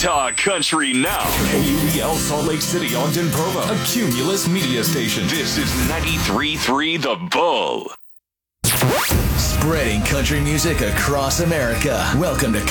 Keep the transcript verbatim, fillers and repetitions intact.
Talk Country now. A U B L Salt Lake City, Ogden, Provo. A Cumulus media station. This is ninety-three point three The Bull. Spreading country music across America. Welcome to